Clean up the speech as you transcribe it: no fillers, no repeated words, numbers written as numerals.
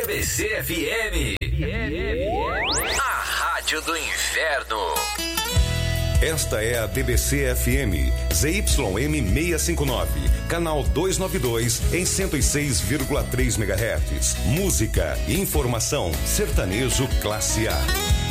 BBC FM. A rádio do inverno. Esta é a BBC FM, ZYM 659, canal 292 em 106,3 MHz. Música, informação, sertanejo classe A.